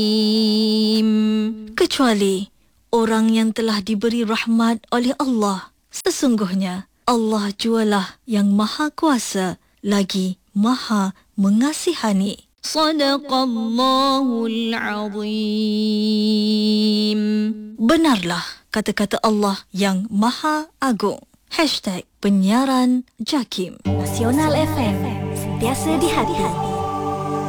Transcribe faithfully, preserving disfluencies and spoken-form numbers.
kecuali orang yang telah diberi rahmat oleh Allah. Sesungguhnya Allah jualah yang maha kuasa lagi maha mengasihani. Sadaqallahul Azim. Benarlah kata-kata Allah yang maha agung. Hashtag penyiaran JAKIM. Nasional F M, sentiasa di hati.